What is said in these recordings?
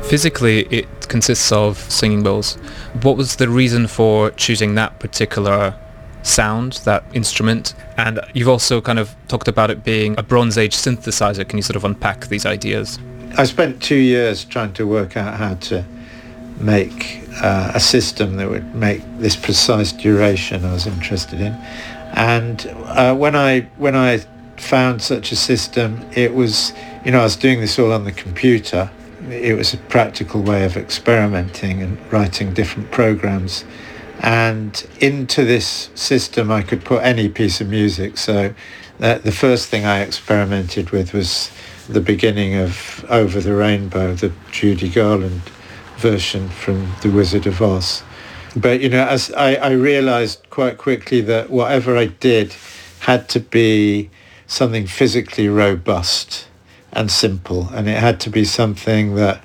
Physically, it consists of singing bowls. What was the reason for choosing that particular sound, that instrument? And you've also kind of talked about it being a Bronze Age synthesizer. Can you sort of unpack these ideas? I spent 2 years trying to work out how to make a system that would make this precise duration I was interested in. And when I found such a system, it was, I was doing this all on the computer. It was a practical way of experimenting and writing different programs. And into this system I could put any piece of music. So the first thing I experimented with was the beginning of Over the Rainbow, the Judy Garland version from The Wizard of Oz. But, as I realised quite quickly that whatever I did had to be something physically robust and simple, and it had to be something that,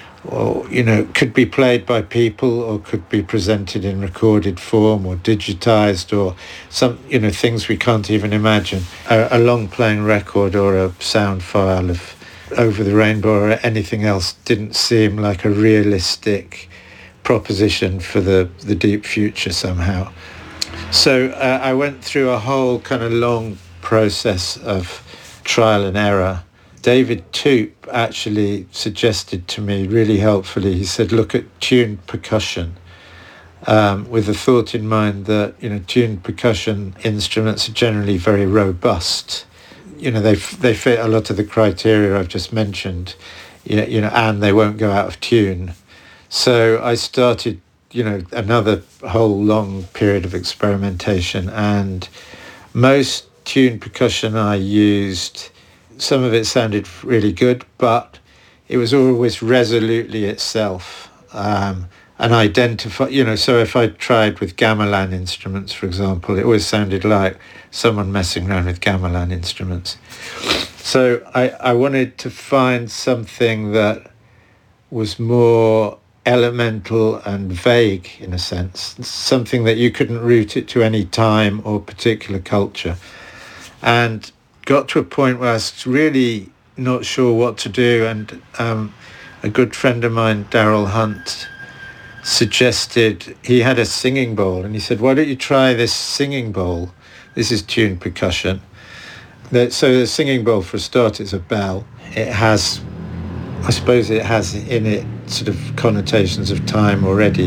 could be played by people or could be presented in recorded form or digitized or some, things we can't even imagine. A long playing record or a sound file of Over the Rainbow or anything else didn't seem like a realistic proposition for the deep future somehow. So I went through a whole kind of long process of trial and error. David Toop actually suggested to me really helpfully, he said, look at tuned percussion, with the thought in mind that, tuned percussion instruments are generally very robust. They fit a lot of the criteria I've just mentioned, and they won't go out of tune. So I started, another whole long period of experimentation, and most tuned percussion I used, some of it sounded really good, but it was always resolutely itself, and identify, so if I tried with gamelan instruments, for example, it always sounded like someone messing around with gamelan instruments. So I wanted to find something that was more elemental and vague, in a sense, something that you couldn't root it to any time or particular culture. And got to a point where I was really not sure what to do, and a good friend of mine, Daryl Hunt, suggested, he had a singing bowl, and he said, why don't you try this singing bowl? This is tuned percussion. So the singing bowl, for a start, is a bell. It has, I suppose it has in it sort of connotations of time already,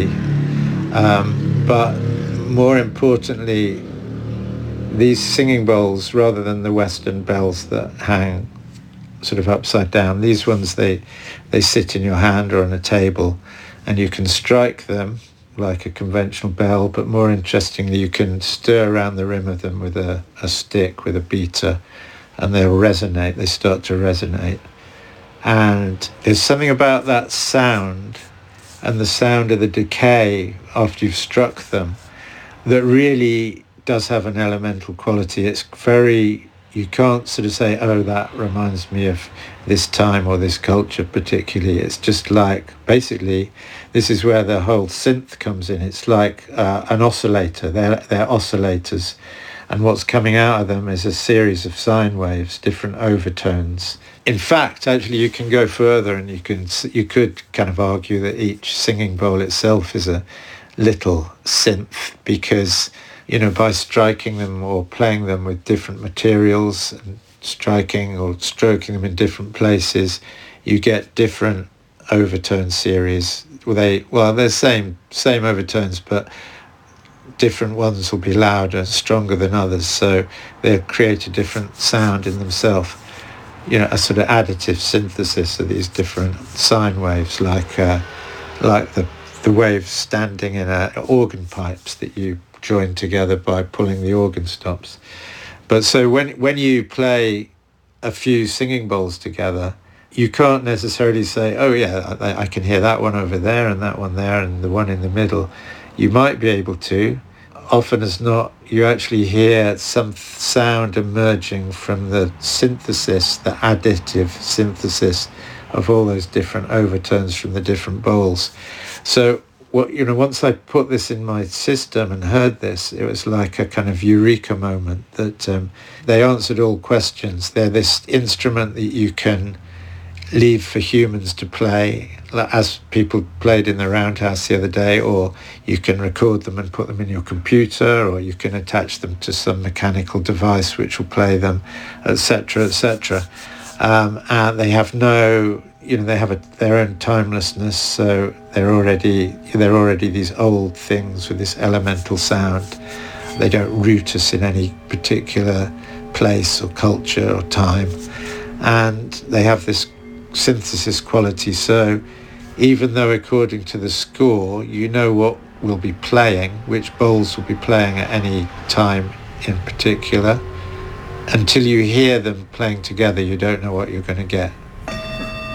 but more importantly, these singing bowls, rather than the Western bells that hang sort of upside down, these ones, they sit in your hand or on a table, and you can strike them like a conventional bell, but more interestingly, you can stir around the rim of them with a stick, with a beater, and they'll resonate. They start to resonate. And there's something about that sound and the sound of the decay after you've struck them that really does have an elemental quality. It's very, you can't sort of say, oh, that reminds me of this time or this culture particularly. It's just like, basically, this is where the whole synth comes in. It's like an oscillator. They're oscillators. And what's coming out of them is a series of sine waves, different overtones. In fact, actually, you can go further, and you could kind of argue that each singing bowl itself is a little synth, because, by striking them or playing them with different materials and striking or stroking them in different places, you get different overtone series. They're same overtones, but different ones will be louder, stronger than others, so they'll create a different sound in themselves. A sort of additive synthesis of these different sine waves, like the waves standing in organ pipes that you join together by pulling the organ stops. But so when you play a few singing bowls together, you can't necessarily say, oh yeah, I can hear that one over there and that one there and the one in the middle. You might be able to. Often as not, you actually hear some sound emerging from the synthesis, the additive synthesis of all those different overtones from the different bowls. So once I put this in my system and heard this, it was like a kind of eureka moment that they answered all questions. They're this instrument that you can leave for humans to play, as people played in the Roundhouse the other day, or you can record them and put them in your computer, or you can attach them to some mechanical device which will play them, etc., etc. And they have no, they have their own timelessness, so they're already these old things with this elemental sound. They don't root us in any particular place or culture or time, and they have this synthesis quality. So even though according to the score you know what will be playing, which bowls will be playing at any time in particular, until you hear them playing together you don't know what you're going to get.